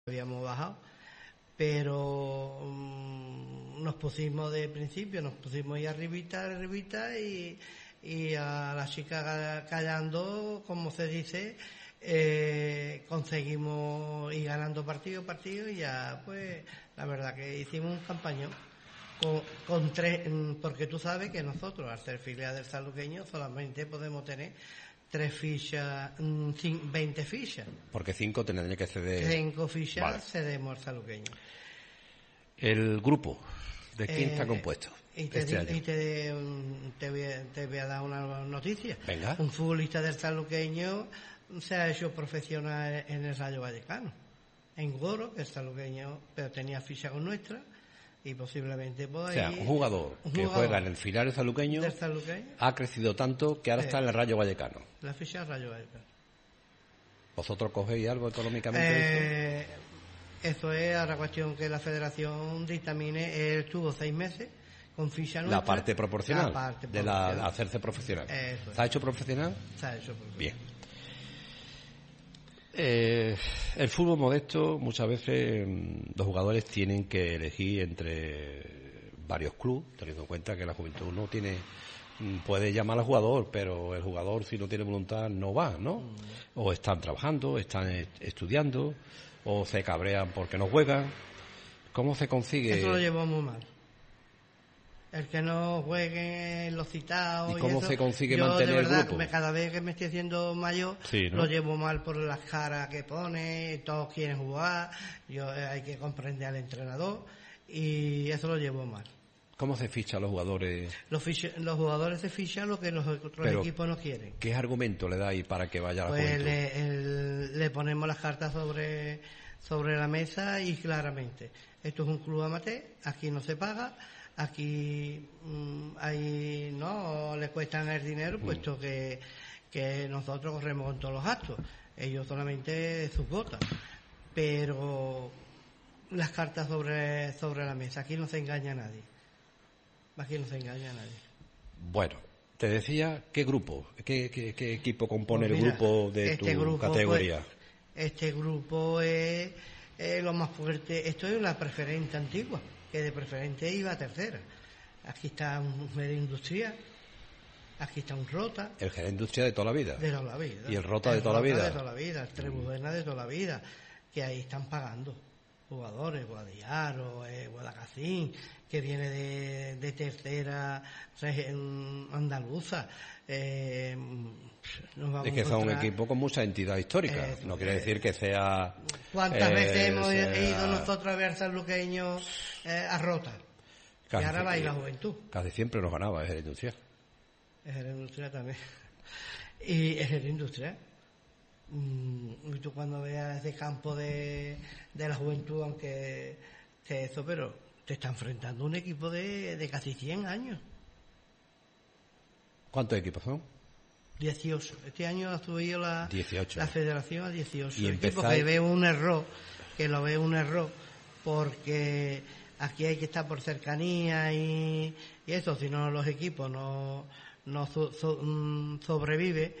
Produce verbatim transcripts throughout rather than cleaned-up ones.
habíamos bajado, pero um, nos pusimos de principio, nos pusimos ahí arribita, arribita y, y a la chica callando, como se dice, eh, conseguimos ir ganando partido a partido y ya pues la verdad que hicimos un campañón con, con tres, porque tú sabes que nosotros al ser filial del Sanluqueño solamente podemos tener tres fichas, veinte fichas. Porque cinco tendrían que ceder. Cinco fichas vale. Cedemos al Sanluqueño. El grupo, ¿de quién eh, está compuesto? Y, te, este año? y te, te, voy a, te voy a dar una noticia. Venga. Un futbolista del Sanluqueño se ha hecho profesional en el Rayo Vallecano. En Goro, que el Sanluqueño, pero tenía ficha con nuestra. Y posiblemente por ahí... O sea, un jugador un que jugador juega en el filial del Sanluqueño, del Sanluqueño ha crecido tanto que ahora sí. está en el Rayo Vallecano. La ficha del Rayo Vallecano. ¿Vosotros cogéis algo económicamente Eh, eso es ahora cuestión que la federación dictamine. Él tuvo seis meses con ficha nuestra. La parte proporcional, la parte de proporcional. la hacerse profesional. Eso es. ¿Se ha hecho profesional? Se ha hecho profesional. Bien. Eh, el fútbol modesto, muchas veces los jugadores tienen que elegir entre varios clubes, teniendo en cuenta que la juventud no tiene, puede llamar al jugador, pero el jugador si no tiene voluntad no va, ¿no? Mm. O están trabajando, están estudiando, o se cabrean porque no juegan. ¿Cómo se consigue? Eso lo llevamos muy mal. El que no juegue en los citados. ¿Y cómo y eso, se consigue yo, mantener de verdad, el grupo? Me, cada vez que me estoy haciendo mayor, sí, ¿no? lo llevo mal por las caras que pone, todos quieren jugar, yo eh, hay que comprender al entrenador y eso lo llevo mal. ¿Cómo se ficha a los jugadores? Los, ficha, los jugadores se fichan lo que los otros Pero, equipos no quieren. ¿Qué argumento le dais para que vaya a la pues juventud? Le, el, le ponemos las cartas sobre, sobre la mesa y claramente, esto es un club amateur, aquí no se paga. Aquí mmm, ahí no le cuestan el dinero, mm. puesto que, que nosotros corremos con todos los gastos. Ellos solamente sus botas. Pero las cartas sobre, sobre la mesa. Aquí no se engaña a nadie. Aquí no se engaña a nadie. Bueno, te decía, ¿qué grupo? ¿Qué, qué, qué equipo compone pues mira, el grupo de este tu grupo, categoría? Pues, este grupo es, es lo más fuerte. Esto es la preferente antigua, que de preferente iba a tercera. Aquí está un Jerez Industrial, aquí está un Rota. El Jerez Industrial de toda la vida. De toda la vida. Y el Rota el de toda Rota la vida. de toda la vida, el Trebujena de toda la vida, que ahí están pagando jugadores, Guadillaro, eh, Guadalcacín, que viene de, de tercera andaluza. Eh, nos vamos es que son un equipo con mucha entidad histórica. Eh, no quiere decir que sea... ¿Cuántas eh, veces hemos sea... ido nosotros a ver al sanluqueño eh, a Rota? Casi y ahora va a ir la juventud. Casi siempre nos ganaba, es el industrial. Es el industrial también. Y es el industrial. Y tú cuando veas ese campo de, de la juventud, aunque sea eso, pero te está enfrentando un equipo de, de casi cien años. ¿Cuántos equipos son? dieciocho. Este año ha subido la, dieciocho. La federación a dieciocho. Y equipos que veo un error, que lo veo un error, porque aquí hay que estar por cercanía y, y eso, si no los equipos no, no so, so, um, sobreviven.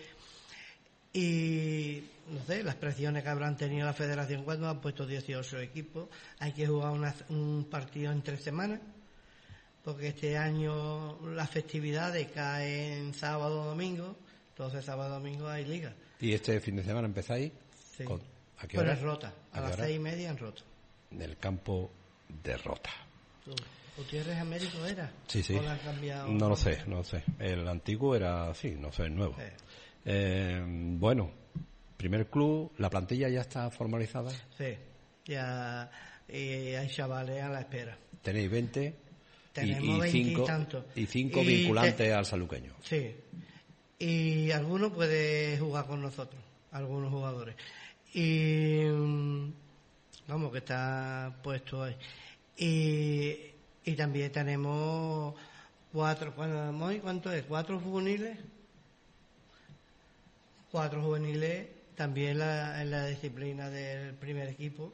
Y no sé, las presiones que habrán tenido la federación cuando han puesto dieciocho equipos. Hay que jugar una, un partido en tres semanas, porque este año las festividades caen sábado o domingo, entonces sábado o domingo hay liga. ¿Y este fin de semana empezáis? Sí. Con, ¿a qué Pero hora? es Rota, a, a las hora? seis y media en Rota. Del campo de Rota. ¿Gutiérrez Américo era? Sí, sí. ¿O la han cambiado? No lo sé, no lo sé. El antiguo era así, no sé, el nuevo. Sí. Eh, bueno, primer club, ¿la plantilla ya está formalizada? Sí, ya y hay chavales a la espera. Tenéis veinte Tenemos y, y cinco, y tanto. Y cinco y vinculantes te, al sanluqueño. Sí, y alguno puede jugar con nosotros, algunos jugadores. Y vamos, que está puesto ahí. Y, y también tenemos cuatro, ¿cuánto es? ¿Cuatro juveniles? Cuatro juveniles, también la, en la disciplina del primer equipo.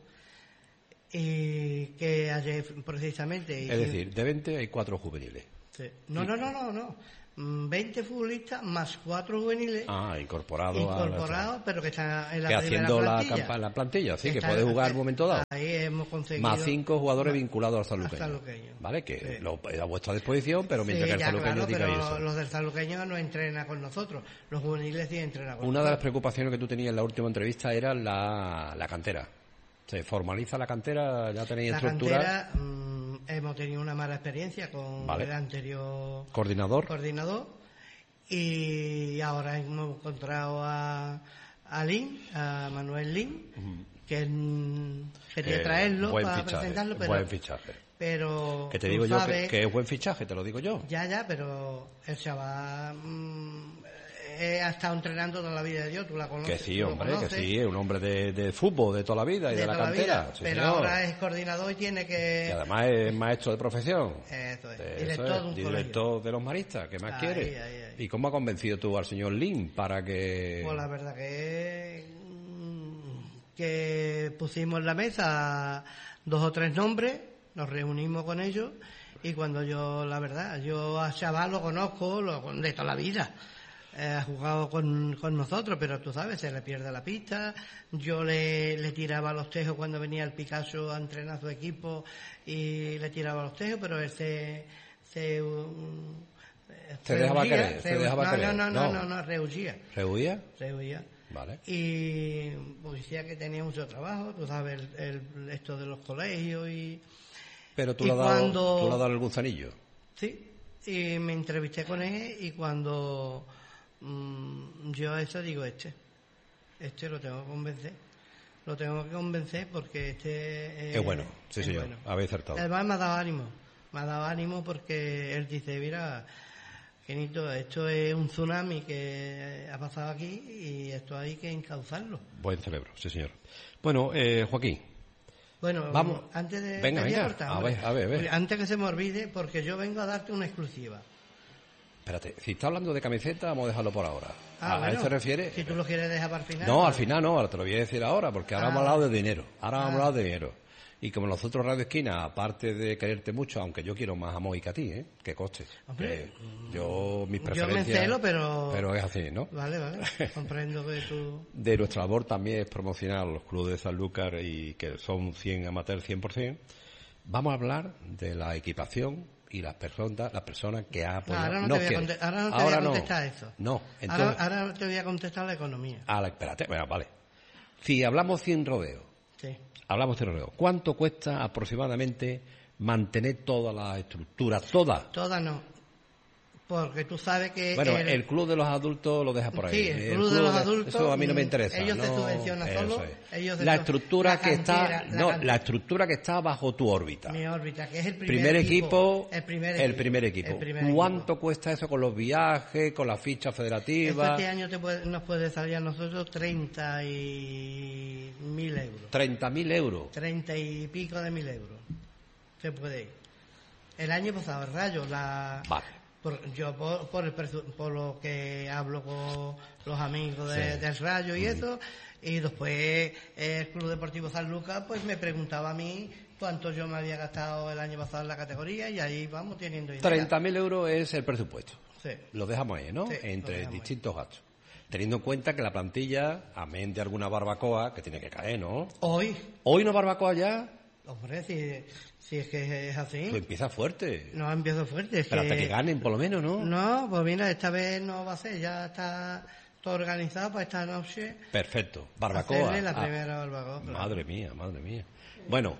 Y que ayer precisamente... Es decir, de veinte hay cuatro juveniles. Sí. No, no, no, no, no. veinte futbolistas más cuatro juveniles. Ah, incorporados. Incorporados, pero que están en la que primera haciendo plantilla. La, campa, la plantilla, así que, que puede jugar al momento dado. Ahí hemos conseguido. Más cinco jugadores más, vinculados al Sanluqueño. Sanluqueño. Vale, que sí. lo a vuestra disposición, pero mientras sí, que el Sanluqueño claro, diga pero eso. Los del Sanluqueño no entrenan con nosotros. Los juveniles sí entrenan con Una nosotros. de las preocupaciones que tú tenías en la última entrevista era la, la cantera. ¿Se formaliza la cantera? ¿Ya tenéis la estructura? La cantera, mmm, hemos tenido una mala experiencia con vale. el anterior coordinador. coordinador y ahora hemos encontrado a, a Lin, a Manuel Lin, uh-huh. que mm, quería eh, traerlo para fichaje, presentarlo, pero buen fichaje. Pero que te digo yo que, que es buen fichaje, te lo digo yo. Ya, ya, pero el chaval mmm, eh, ha estado entrenando toda la vida de Dios, tú la conoces. Que sí, hombre, que sí, es un hombre de, de fútbol de toda la vida y de, de la cantera. Vida, sí, pero señor. ahora es coordinador y tiene que... Y además es maestro de profesión. Eso es, de, director eso es, de un director colegio. de los maristas, ¿qué más ahí, quiere? Ahí, ahí. ¿Y cómo ha convencido tú al señor Lin para que...? Pues la verdad que... que pusimos en la mesa dos o tres nombres, nos reunimos con ellos y cuando yo, la verdad, yo a Chaval lo conozco lo, de toda la vida. Eh, ha jugado con, con nosotros, pero tú sabes, se le pierde la pista. Yo le, le tiraba los tejos cuando venía el Picasso a entrenar a su equipo y le tiraba los tejos, pero él se... se um, ¿Te dejaba querer? Se, ¿Te dejaba no, querer? no, no, no, no, no, rehuía. ¿Rehuía? Rehuía. Vale. Y pues decía que tenía mucho trabajo, tú sabes, el, el, esto de los colegios y... Pero tú y le has dado, cuando, tú le has dado el gusanillo. Sí, y me entrevisté con él y cuando mmm, yo a eso digo, este, este lo tengo que convencer. Lo tengo que convencer porque este... Es eh, bueno, sí, es señor, bueno. habéis acertado. Además me ha dado ánimo, me ha dado ánimo porque él dice, mira... Genito, esto es un tsunami que ha pasado aquí y esto hay que encauzarlo. Buen cerebro, sí señor. Bueno, eh, Joaquín. Bueno, vamos. Antes de venga, venga. Cortar, a ver, a ver, a ver. Antes que se me olvide, porque yo vengo a darte una exclusiva. Espérate, si está hablando de camiseta, vamos a dejarlo por ahora. Ah, ¿A bueno, eso se refiere? Si tú lo quieres dejar para el final. No, pues... al final no, ahora te lo voy a decir ahora, porque ahora ah, hemos hablado de dinero. Ahora ah. hemos hablado de dinero. Y como nosotros Radio Esquina, aparte de quererte mucho, aunque yo quiero más a Moy que a ti, ¿eh? Que coste. Hombre, eh, yo, mis preferencias... Yo me celo, pero... Pero es así, ¿no? Vale, vale, comprendo que tú... De nuestra labor también es promocionar los clubes de Sanlúcar y que son cien amateurs cien por ciento. Vamos a hablar de la equipación y las personas las personas que ha apoyado. No, ahora no, no te voy a, conte- ahora no te ahora voy a contestar no. eso. No, entonces... Ahora, ahora te voy a contestar la economía. Ah, la, espérate, bueno, vale. Si hablamos cien rodeos. Sí. Hablamos de rodeo. ¿Cuánto cuesta aproximadamente mantener toda la estructura? ¿Toda? Toda no. Porque tú sabes que... Bueno, el, el club de los adultos lo deja por ahí. Sí, el club, el club de los de... adultos... Eso a mí no me interesa. Ellos no... te subvencionan solo. Es. Ellos la estructura la que cantera, está... la no, cantera. la estructura que está bajo tu órbita. Mi órbita, que es el primer, primer equipo, equipo. El primer el equipo. primer equipo. El primer ¿Cuánto equipo. cuesta eso con los viajes, con la ficha federativa? Este año te puede, nos puede salir a nosotros treinta y mil euros. treinta mil euros. Treinta y pico de mil euros. Se puede ir. El año pasado, el Rayo, la... Vale. Por, yo por, por, el, por lo que hablo con los amigos de, sí. del Rayo y mm. eso, y después el Club Deportivo San Lucas pues me preguntaba a mí cuánto yo me había gastado el año pasado en la categoría y ahí vamos teniendo idea. treinta mil euros es el presupuesto. Sí. Lo dejamos ahí, ¿no? Sí, entre distintos ahí. gastos. Teniendo en cuenta que la plantilla, amén de alguna barbacoa, que tiene que caer, ¿no? Hoy. ¿Hoy no barbacoa ya? Hombre, si, si es que es así. Pues empieza fuerte. No, empieza fuerte. Es Pero que... hasta que ganen, por lo menos, ¿no? No, pues mira, esta vez no va a ser. Ya está todo organizado para esta noche. Perfecto. Barbacoa. La ah, primera barbacoa. Claro. Madre mía, madre mía. Bueno,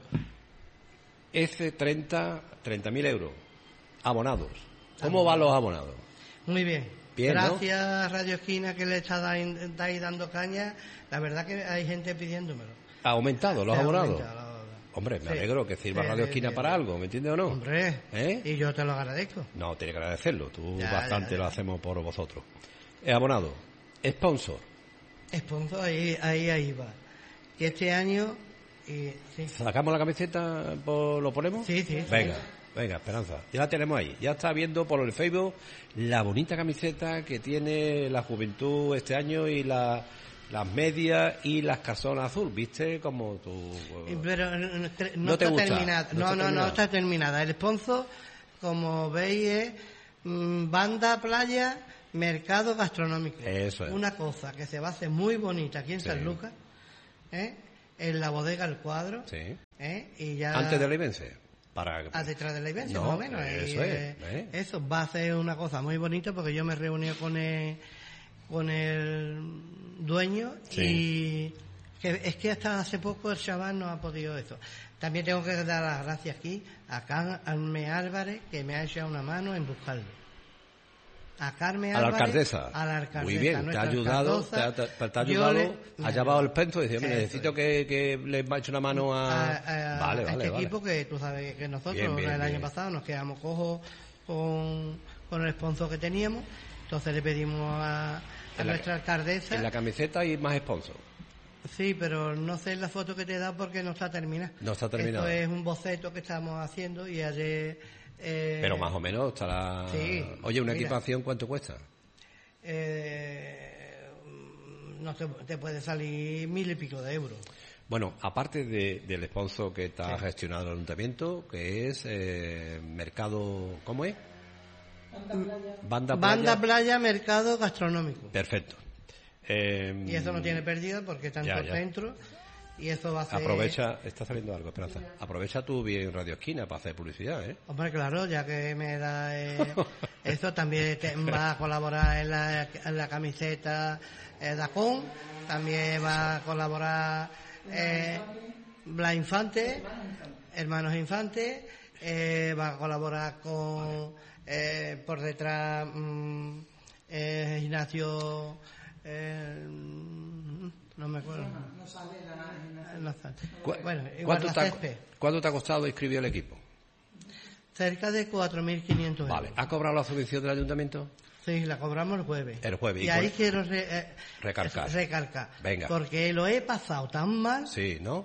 ese treinta, treinta mil euros. Abonados. ¿Cómo van los abonados? Muy bien. Bien, Gracias, ¿no? Radio Esquina, que le está ahí dando caña. La verdad que hay gente pidiéndomelo. ¿Ha aumentado los abonados? Aumentado. Hombre, me sí. alegro que sirva sí, Radio sí, Esquina sí, para sí. algo, ¿me entiendes o no? Hombre, ¿eh? Y yo te lo agradezco. No, tiene que agradecerlo. Tú ya, bastante ya, ya. lo hacemos por vosotros. Eh, abonado. Sponsor. Sponsor, ahí, ahí, ahí va. Y este año... Y, sí. ¿Sacamos la camiseta? ¿Lo ponemos? Sí, sí. Venga. Sí. Venga, Esperanza, ya la tenemos ahí. Ya está viendo por el Facebook la bonita camiseta que tiene la juventud este año y la, las medias y las calzonas azul. ¿Viste? Como tú... Pero no, no, ¿No te está gusta? terminada. ¿No No, está no, terminada? no está terminada. El sponsor, como veis, es mm, banda playa, mercado gastronómico. Eso es. Una cosa que se va a hacer muy bonita aquí en Sí. San Lucas, ¿eh? En la bodega El Cuadro. Sí. ¿eh? Y ya... Antes de la Ibense. Para... Ah, detrás de la Ibense, No, más o menos. eso Y, es, eh, ¿eh? Eso va a ser una cosa muy bonita porque yo me reuní con el, con el dueño Sí. y que es que hasta hace poco el chaval no ha podido eso. También tengo que dar las gracias aquí a Carmen Álvarez, que me ha echado una mano en buscarlo. A Carmen A la Álvarez, alcaldesa. a la alcaldesa. Muy bien, te ha nuestra ayudado, te ha, alcaldosa. te, te ha Yo ayudado, le- ha llevado el penso y dice, hombre, Eso necesito es. que, que le eche una mano a... a, a- vale, a vale, este vale. equipo que tú sabes que nosotros Bien, bien, el año bien. pasado nos quedamos cojos con, con el sponsor que teníamos, entonces le pedimos a, a En la- nuestra alcaldesa. En la camiseta hay más sponsor. Sí, pero no sé la foto que te he dado porque no está terminada. No está terminada. Esto es un boceto que estamos haciendo y ayer... eh, Pero más o menos estará... Sí, Oye, ¿una mira. equipación cuánto cuesta? eh, no te, te puede salir mil y pico de euros. Bueno, aparte de, del sponsor que está Sí. gestionado el ayuntamiento, que es eh, Mercado... ¿Cómo es? Banda Playa. Banda playa, mercado gastronómico. Perfecto. Eh, Y eso no tiene pérdida porque está en Ya, todo el ya. centro y eso va a ser... Aprovecha, está saliendo algo, Esperanza. Aprovecha tú bien Radio Esquina para hacer publicidad, ¿eh? Hombre, claro, ya que me da eh, esto, también te- va a colaborar en la, en la camiseta eh, Dacón, también va a colaborar eh, Blas Infante, Hermanos Infante, eh, va a colaborar con eh, por detrás mm, eh, Ignacio, eh, no me acuerdo. No sale. ¿Cu- Bueno, igual ¿Cuánto, la te ha, césped. ¿Cuánto te ha costado inscribir el equipo? Cerca de cuatro mil quinientos euros. Vale. ¿Ha cobrado la subvención del ayuntamiento? Sí, la cobramos el jueves. El jueves, Y, ¿y ahí con- quiero re- eh, Recalcar. recalcar. Venga. Porque lo he pasado tan mal Sí, ¿no?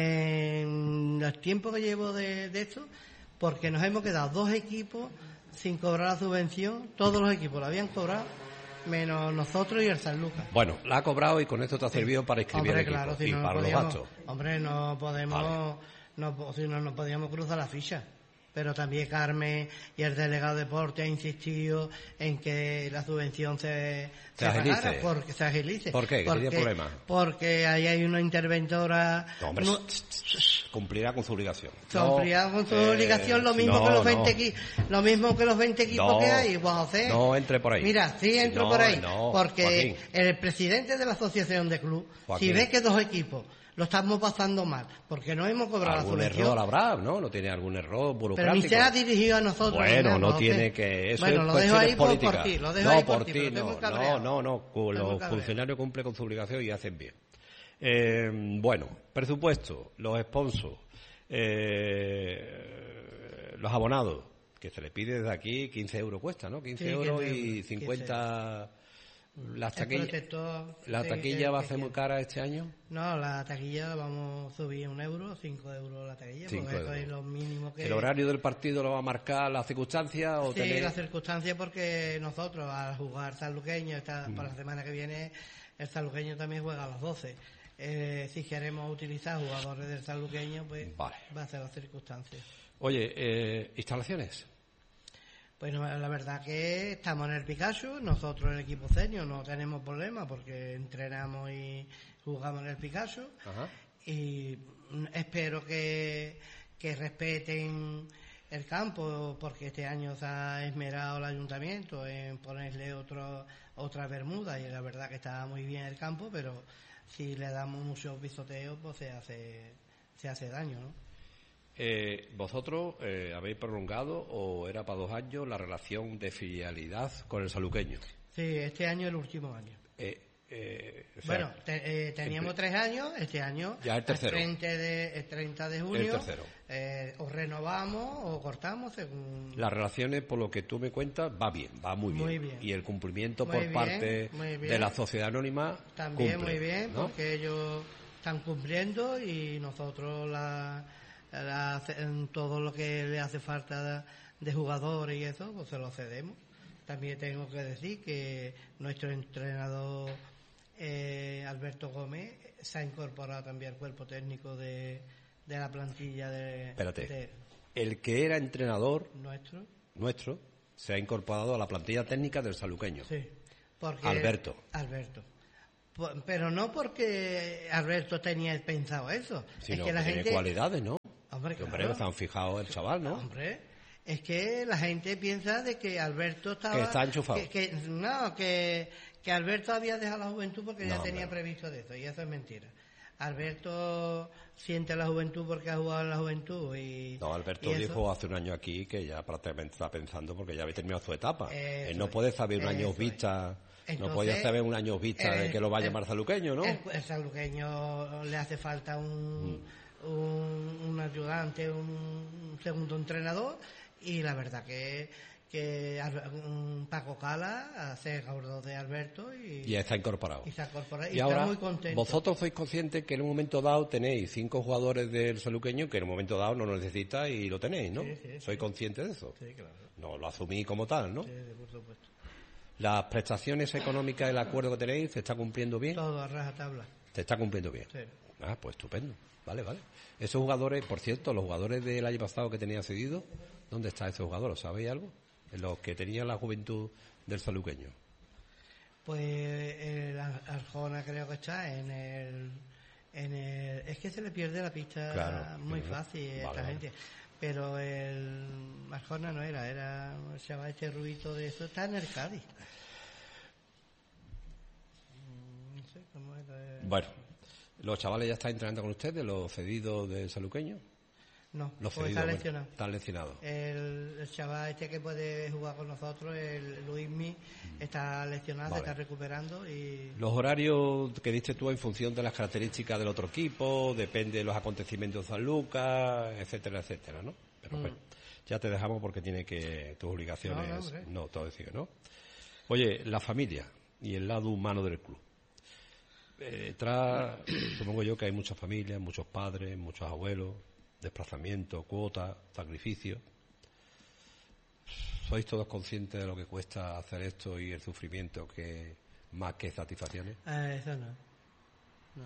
en los tiempos que llevo de, de esto, porque nos hemos quedado dos equipos sin cobrar la subvención. Todos los equipos la habían cobrado, menos nosotros y el San Lucas. Bueno, la ha cobrado y con esto te ha servido para inscribir Hombre, el equipo claro, si y no, no para podíamos, los gastos. hombre, no podemos, Vale. no, po- si no, no podíamos cruzar la ficha. Pero también Carmen y el delegado de deporte ha insistido en que la subvención se, Se agilice. pagara, porque se agilice. ¿Por qué? ¿Que Porque, tenía problema? Porque ahí hay una interventora. No, hombre, no- cumplirá con su obligación. Cumplirá No, con su eh, obligación lo mismo no, que los no. veinte equipos, lo mismo que los veinte equipos No, que hay, Juan José. no entre por ahí. Mira, sí entro No, por ahí, no, porque Joaquín. el presidente de la asociación de club, Joaquín. si ve que dos equipos lo estamos pasando mal, porque no hemos cobrado la Algún subvención, error habrá, ¿no? No tiene algún error pero burocrático. ni se ha dirigido a nosotros. Bueno, Juan no José. tiene que... Eso bueno, es lo dejo cuestiones ahí por, políticas. por ti, lo dejo no, ahí por, por ti, ti, pero estoy no, muy cabreado. no, no, no, Estoy muy los cabreado. funcionarios cumplen con su obligación y hacen bien. Eh, bueno, presupuesto, los sponsors, eh, los abonados, que se les pide desde aquí quince euros cuesta, ¿no? quince Sí, euros quince y euros, cincuenta... Las El taquillas, protector, ¿La sí, taquilla que- va a que ser muy quiere. cara este año? No, la taquilla vamos a subir un euro, cinco euros la taquilla, Cinco porque eso euros. es lo mínimo que... ¿El horario del partido lo va a marcar las circunstancias? O Sí, tenéis- las circunstancias porque nosotros al jugar sanluqueño, esta, para la semana que viene el sanluqueño también juega a las doce. Eh, si queremos utilizar jugadores del sanluqueño, pues Vale. va a ser las circunstancias. Oye, eh, ¿instalaciones? Pues no, la verdad que estamos en el Picasso, nosotros en el equipo senior no tenemos problema porque entrenamos y jugamos en el Picasso. Ajá. Y mm, espero que, que respeten el campo porque este año se ha esmerado el ayuntamiento en ponerle otro, otra bermuda y la verdad que está muy bien el campo, pero si le damos muchos pisoteos pues se hace, se hace daño, ¿no? Eh, ¿Vosotros eh, habéis prolongado o era para dos años la relación de filialidad con el saluqueño? Sí, este año es el último año. Eh, eh, o sea, Bueno, te- eh, teníamos empe- tres años, este año, Ya el tercero. treinta de, el treinta de junio, tercero. eh, o renovamos o cortamos según... las relaciones, por lo que tú me cuentas, va bien, va muy bien. Muy bien. Y el cumplimiento Muy por bien, parte muy bien. de la sociedad anónima También cumple, muy bien, ¿no? porque ellos están cumpliendo y nosotros la, la hace- en todo lo que le hace falta de, de jugadores y eso, pues se lo cedemos. También tengo que decir que nuestro entrenador eh, Alberto Gómez se ha incorporado también al cuerpo técnico de, de la plantilla de, Espérate. de El que era entrenador nuestro. nuestro se ha incorporado a la plantilla técnica del Sanluqueño. Sí, porque Alberto. Alberto. Pero no porque Alberto tenía pensado eso. Sino es que la tiene gente... cualidades, ¿no? Hombre, que, claro. hombre, se han fijado el chaval, ¿no? Hombre, es que la gente piensa de que Alberto estaba... Que está enchufado. Que, que, no, que, que Alberto había dejado la juventud porque No, ya tenía hombre. previsto de eso, y eso es mentira. Alberto siente la juventud porque ha jugado en la juventud y... No, Alberto y eso- dijo hace un año aquí que ya prácticamente está pensando porque ya había terminado su etapa. Eso Él no es, puede saber un año eso vista, no Entonces, puede saber un año vista de el- que lo va a el- llamar Sanluqueño, ¿no? El, el sanluqueño le hace falta un, Mm. un, un ayudante, un segundo entrenador, y la verdad que, que Al- un Paco Cala hace gordo de Alberto y, Y está incorporado. y se ha incorporado, y Y está ahora, muy contento. vosotros sois conscientes que en un momento dado tenéis cinco jugadores del Sanluqueño que en un momento dado no lo necesita y lo tenéis, ¿no? Sí, sí, ¿Sois sí. conscientes de eso? Sí, claro. No lo asumí como tal, ¿no? Sí, sí, por supuesto. Las prestaciones económicas, el acuerdo que tenéis, ¿se está cumpliendo bien? Todo a rajatabla. Se está cumpliendo bien. Sí. Ah, pues estupendo. Vale, vale. Esos jugadores, por cierto, los jugadores del año pasado que tenía cedido, ¿dónde está ese jugador? ¿Sabéis algo? En los que tenía la juventud del Sanluqueño. Pues el Ar- Arjona creo que está en el, en el... Es que se le pierde la pista Claro, muy ujú. fácil a esta Vale, vale. gente. Pero el Arjona no era, era el chaval este rubito de eso, está en el Cádiz. Mm, No sé cómo era. Bueno, ¿los chavales ya están entrenando con ustedes, los cedidos del Sanluqueño? No, Los pues cedidos, está bueno, lesionado. están lesionados. El, el chaval este que puede jugar con nosotros, el Luismi, está lesionado, Vale. se está recuperando y... Los horarios que diste tú en función de las características del otro equipo, depende de los acontecimientos de San Lucas, etcétera, etcétera, ¿no? Pero Mm. bueno, ya te dejamos porque tiene que tus obligaciones, No, no, hombre. no, todo decir, ¿no? Oye, la familia y el lado humano del club. Eh, tras, supongo yo que hay muchas familias, muchos padres, muchos abuelos, desplazamiento, cuota, sacrificio. ¿Sois todos conscientes de lo que cuesta hacer esto y el sufrimiento que más que satisfacciones? Ah, eso no. No.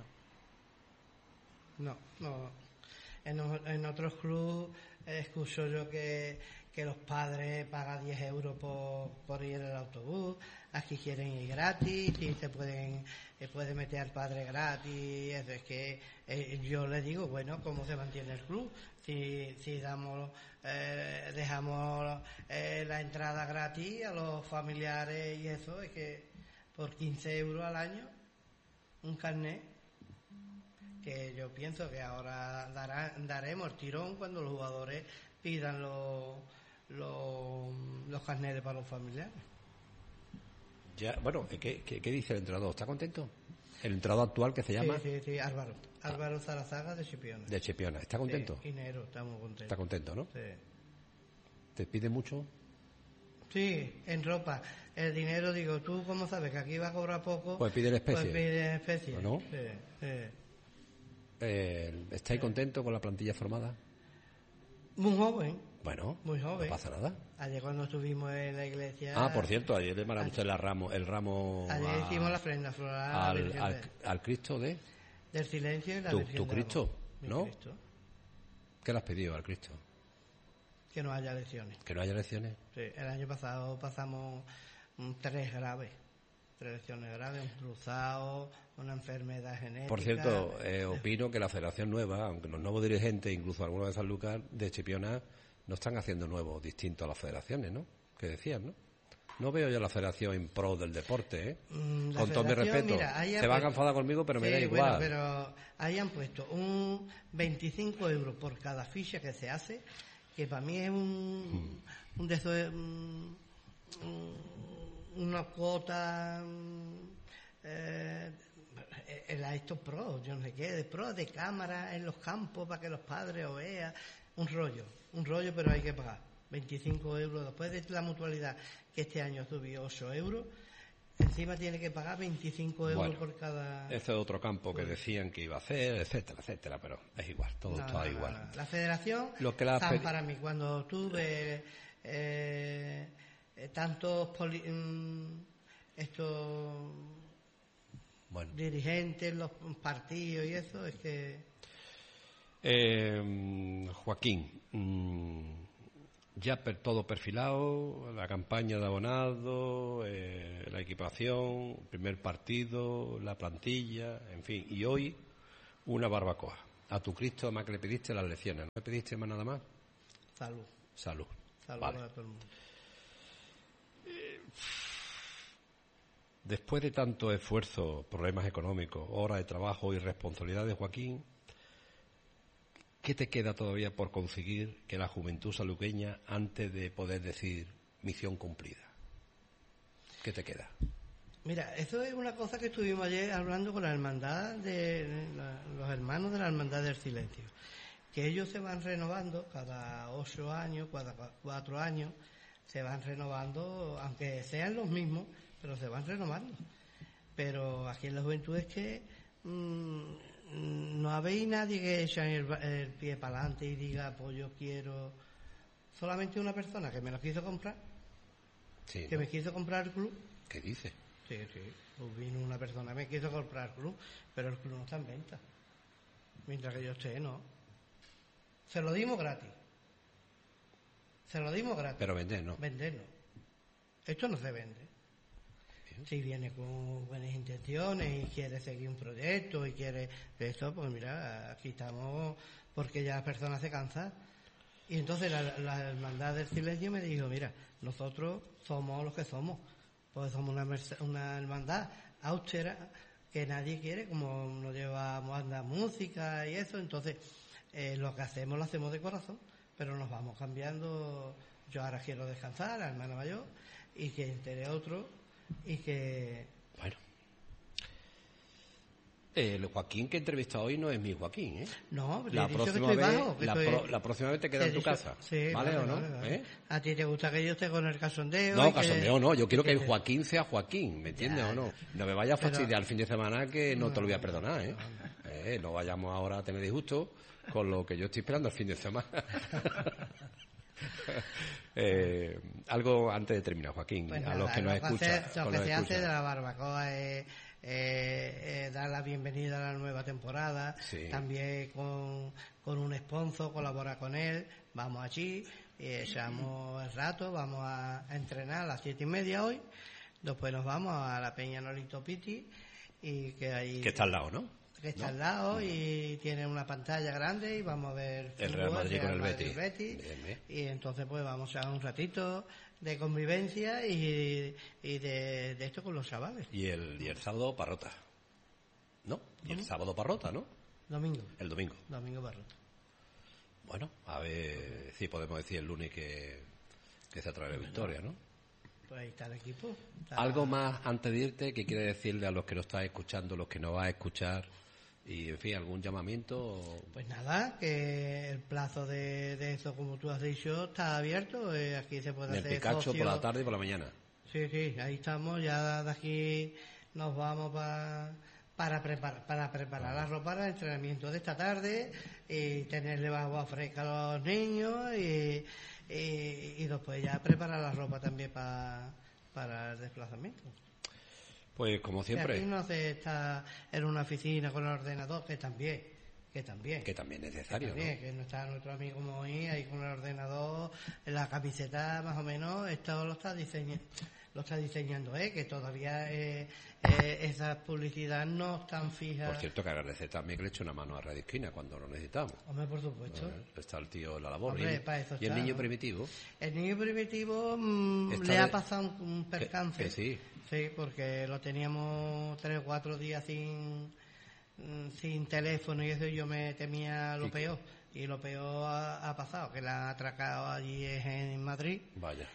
No, no. En, o- en otros clubes eh, escucho yo que, que los padres pagan diez euros por, por ir en el autobús, aquí quieren ir gratis, y se pueden eh, puede meter al padre gratis. Eso es que eh, yo le digo, bueno, ¿cómo se mantiene el club? Si, si damos, eh, dejamos eh, la entrada gratis a los familiares y eso, es que por quince euros al año, un carnet, que yo pienso que ahora dará, daremos el tirón cuando los jugadores pidan los, los, los carnets para los familiares. Ya, bueno, ¿qué, qué, qué dice el entrenador? ¿Está contento? El entrenador actual que se llama Sí, sí, sí, Álvaro. Álvaro Zarazaga de Chipiona. de Chepiona. ¿Está contento? Sí, y Nero, estamos contentos. Está contento, ¿no? Sí. ¿Te pide mucho? Sí, en ropa. El dinero, digo, ¿tú cómo sabes que aquí va a cobrar poco? Pues pide en especie. Pues pide en especie. ¿O no? Sí, sí. Eh, ¿Estáis contentos con la plantilla formada? Muy joven, Bueno, muy joven. no pasa nada. Ayer cuando estuvimos en la iglesia... Ah, por cierto, ayer le mandaron usted la ramo, el ramo Ayer a- hicimos la ofrenda floral a la al, Virgen al, de- al Cristo de... del silencio y la Tu- Virgen tu del Cristo, Amor. Mi ¿no? Cristo. ¿Qué le has pedido al Cristo? Que no haya lesiones. ¿Que no haya elecciones? Sí, el año pasado pasamos mm, tres graves. Tres lesiones graves, un cruzado, una enfermedad genética. Por cierto, eh, opino que la federación nueva, aunque los nuevos dirigentes, incluso algunos de San Lucas, de Chipiona, no están haciendo nuevos distintos a las federaciones, ¿no? Que decían, ¿no? No veo yo la federación en pro del deporte, ¿eh? Mm, la Con todo mi federación, respeto. mira, ahí ha Se van a puesto- enfadar conmigo, pero me Sí, da bueno, igual. pero ahí han puesto un veinticinco euros por cada ficha que se hace, que para mí es un, Hmm. un de esos, eh, un- un- una cuota, mm, eh, en la estos pro, yo no sé qué, de pro, de cámara en los campos para que los padres o vean, un rollo, un rollo, pero hay que pagar veinticinco euros después de la mutualidad que este año subió ocho euros. Encima tiene que pagar veinticinco euros Bueno, por cada... Ese es otro campo que decían que iba a hacer, etcétera, etcétera, pero es igual, todo No, está no, no, igual. no. La federación, Lo que la tan fe- para mí, cuando tuve eh, eh, tantos poli- mm, estos Bueno. dirigentes, los partidos y eso, es que... Eh, Joaquín, mm, ya per, todo perfilado, la campaña de abonado, eh, la equipación, primer partido, la plantilla, en fin. Y hoy, una barbacoa. A tu Cristo, además que le pediste las lecciones. ¿No le pediste más nada más? Salud. Salud. Salud vale. para todo el mundo. Eh, después de tanto esfuerzo, problemas económicos, horas de trabajo y responsabilidades, Joaquín, ¿qué te queda todavía por conseguir que la juventud saluqueña antes de poder decir misión cumplida? ¿Qué te queda? Mira, eso es una cosa que estuvimos ayer hablando con la hermandad de la, los hermanos de la hermandad del silencio, que ellos se van renovando cada ocho años, cada cuatro años, se van renovando, aunque sean los mismos, pero se van renovando. Pero aquí en la juventud es que mmm, no habéis nadie que eche el, el pie para adelante y diga, pues yo quiero. Solamente una persona que me lo quiso comprar, Sí, que ¿no? me quiso comprar el club. ¿Qué dices? Sí, sí. Pues vino una persona, me quiso comprar el club, pero el club no está en venta. Mientras que yo esté, no. Se lo dimos gratis. Se lo dimos gratis. Pero vender, ¿no? Vender no. Esto no se vende. Bien. Si viene con buenas intenciones y quiere seguir un proyecto y quiere esto, pues mira, aquí estamos porque ya la persona se cansa. Y entonces la, la hermandad del silencio me dijo, mira, nosotros somos los que somos. Pues somos una, una hermandad austera que nadie quiere, como nos llevamos a andar música y eso, entonces eh, lo que hacemos lo hacemos de corazón, pero nos vamos cambiando. Yo ahora quiero descansar, la hermana mayor, y que entere otro, y que... Bueno. El Joaquín que he entrevistado hoy no es mi Joaquín, ¿eh? No, pero la he dicho próxima que estoy vez, bajo. Que la, estoy... pro, la próxima vez te queda te en tu dicho... casa. Sí, ¿Vale, vale, o no? vale, vale. ¿Eh? ¿A ti te gusta que yo esté con el cachondeo? No, y cachondeo que... no. Yo quiero que el te... Joaquín sea Joaquín, ¿me entiendes Ya, o no? ya. No me vayas a fastidiar Pero... el fin de semana que no, no te lo voy a perdonar, ¿eh? No, eh, no vayamos ahora a tener disgusto con lo que yo estoy esperando el fin de semana. eh, algo antes de terminar, Joaquín, Pues a nada, los que nos lo que escuchan. hace- Lo que se hace de la barbacoa es eh, eh, dar la bienvenida a la nueva temporada, Sí. también con, con un sponsor, colabora con él, vamos allí, eh, echamos el rato, vamos a, a entrenar a las siete y media hoy, después nos vamos a la Peña Nolito Piti, y que ahí... Que está al lado, ¿no? que está ¿No? al lado y tiene una pantalla grande y vamos a ver El Real fútbol, Madrid con el Madrid, Betis. Bien, bien. y entonces pues vamos a un ratito de convivencia y, y de, de esto con los chavales. Y el, y el sábado parrota, ¿no? Y el ¿Cómo? sábado parrota, ¿no? Domingo, El domingo. domingo Barrota. Bueno, a ver si podemos decir el lunes que, que se trae la victoria, ¿no? Pues ahí está el equipo. Está- Algo más antes de irte que quiere decirle a los que no están escuchando, los que no vas a escuchar, y en fin, algún llamamiento. Pues nada, que el plazo de, de eso, como tú has dicho, está abierto. eh, aquí se puede En el hacer Picacho socio. por la tarde y por la mañana. Sí, sí, ahí estamos, ya de aquí nos vamos pa- para preparar para preparar la ropa para el entrenamiento de esta tarde y tenerle agua fresca a los niños y, y, y después ya preparar la ropa también pa- para el desplazamiento. Pues como Que aquí siempre, no se está en una oficina con el ordenador, que también, que también. que también es necesario, También, ¿no? que no está nuestro amigo Moí ahí con el ordenador, la camiseta más o menos, esto lo está diseñando, lo está diseñando, ¿eh? Que todavía eh, eh, esas publicidades no están fijas. Por cierto, que agradecer también que le eche una mano a Radio Esquina cuando lo necesitamos. Hombre, por supuesto. Eh, Está el tío en la labor. Hombre, y para eso y el está, niño ¿no? primitivo. El niño primitivo mm, Está le de- ha pasado un, un percance. Que- que sí. Sí, porque lo teníamos tres o cuatro días sin, mm, sin teléfono y eso, y yo me temía lo ¿Y qué? peor. Y lo peor ha, ha pasado, que la han atracado allí en Madrid Vaya,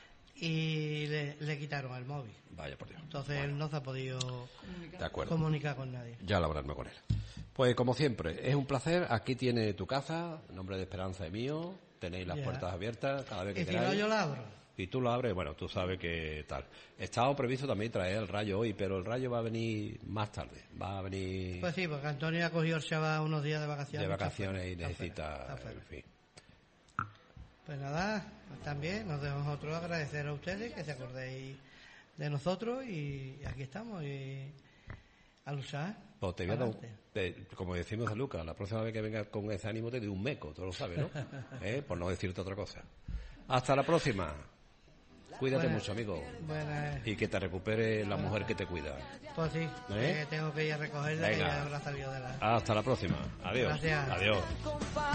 y le, le quitaron el móvil. vaya por Dios. Entonces Bueno, él no se ha podido de acuerdo. comunicar con nadie. Ya lo hablarme con él. Pues como siempre, es un placer. Aquí tiene tu casa, en nombre de Esperanza y mío. Tenéis las Ya. puertas abiertas cada vez que Y si queráis. no, yo la abro. Y tú lo abres, bueno, tú sabes que tal. Estaba previsto también traer el Rayo hoy, pero el Rayo va a venir más tarde. Va a venir Pues sí, porque Antonio ha cogido el chaval unos días de vacaciones. de está vacaciones y fuera, está necesita, fuera, está fuera. en fin. Pues nada, también nos debemos nosotros agradecer a ustedes que se acordéis de nosotros y aquí estamos y a luchar. Pues te voy a dar un- Adelante. te- como decimos a Lucas, la próxima vez que vengas con ese ánimo te doy un meco, tú lo sabes, ¿no? ¿Eh? Por no decirte otra cosa. Hasta la próxima. Cuídate Bueno, mucho, amigo. Bueno, Y que te recupere la mujer que te cuida. pues sí, ¿Eh? eh, tengo que ir a recogerla, que Venga. ya habrá salido de la... Hasta la próxima. Adiós. Gracias. Adiós.